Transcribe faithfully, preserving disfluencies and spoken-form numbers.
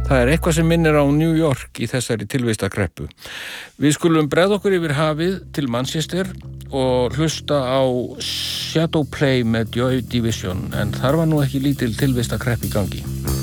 Það er eitthvað sem minnir á New York í þessari tilvistakreppu. Við skulum bregða okkur yfir hafið til Manchester og hlusta á Shadowplay með Joy Division, en þar var nú ekki lítil tilvistakrepp í gangi.